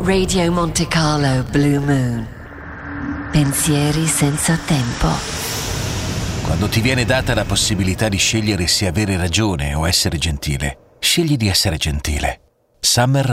Radio Monte Carlo Blue Moon. Pensieri senza tempo. Quando ti viene data la possibilità di scegliere se avere ragione o essere gentile, scegli di essere gentile. Summer